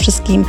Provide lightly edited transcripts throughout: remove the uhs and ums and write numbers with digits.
wszystkim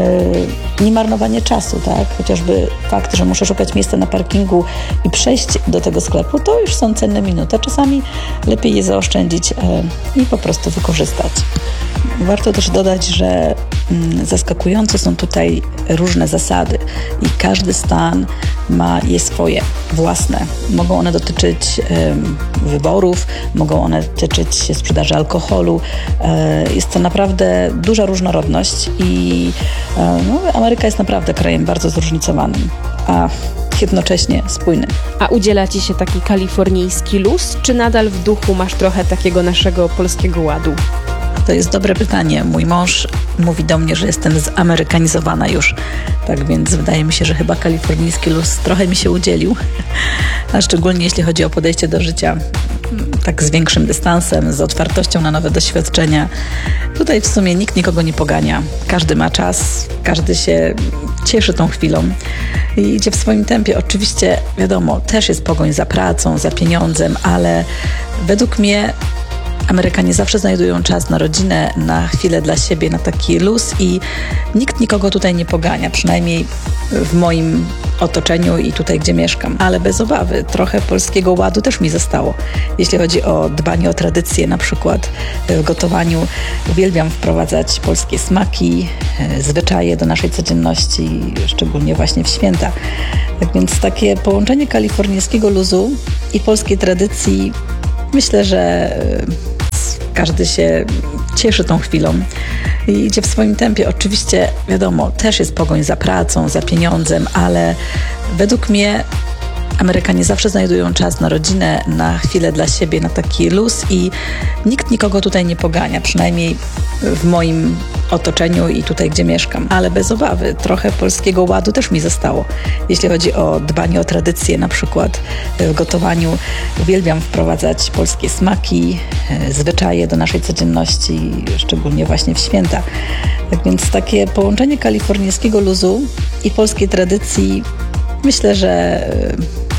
nie marnowanie czasu, tak? Chociażby fakt, że muszę szukać miejsca na parkingu i przejść do tego sklepu, to już są cenne minuty. Czasami lepiej je zaoszczędzić i po prostu wykorzystać. Warto też dodać, że zaskakujące są tutaj różne zasady i każdy stan ma je swoje, własne. Mogą one dotyczyć wyborów, mogą one dotyczyć sprzedaży alkoholu. Jest to naprawdę duża różnorodność i Ameryka jest naprawdę krajem bardzo zróżnicowanym, a jednocześnie spójnym. A udziela Ci się taki kalifornijski luz, czy nadal w duchu masz trochę takiego naszego polskiego ładu? To jest dobre pytanie. Mój mąż mówi do mnie, że jestem zamerykanizowana już. Tak więc wydaje mi się, że chyba kalifornijski luz trochę mi się udzielił. A szczególnie jeśli chodzi o podejście do życia tak z większym dystansem, z otwartością na nowe doświadczenia. Tutaj w sumie nikt nikogo nie pogania. Każdy ma czas, każdy się cieszy tą chwilą i idzie w swoim tempie. Oczywiście, wiadomo, też jest pogoń za pracą, za pieniądzem, ale według mnie Amerykanie zawsze znajdują czas na rodzinę, na chwilę dla siebie, na taki luz i nikt nikogo tutaj nie pogania, przynajmniej w moim otoczeniu i tutaj, gdzie mieszkam. Ale bez obawy, trochę polskiego ładu też mi zostało. Jeśli chodzi o dbanie o tradycje, na przykład w gotowaniu, uwielbiam wprowadzać polskie smaki, zwyczaje do naszej codzienności, szczególnie właśnie w święta. Tak więc takie połączenie kalifornijskiego luzu i polskiej tradycji, myślę, że każdy się cieszy tą chwilą i idzie w swoim tempie. Oczywiście, wiadomo, też jest pogoń za pracą, za pieniądzem, ale według mnie Amerykanie zawsze znajdują czas na rodzinę, na chwilę dla siebie, na taki luz i nikt nikogo tutaj nie pogania, przynajmniej w moim otoczeniu i tutaj, gdzie mieszkam. Ale bez obawy, trochę polskiego ładu też mi zostało. Jeśli chodzi o dbanie o tradycje, na przykład w gotowaniu, uwielbiam wprowadzać polskie smaki, zwyczaje do naszej codzienności, szczególnie właśnie w święta. Tak więc takie połączenie kalifornijskiego luzu i polskiej tradycji, myślę, że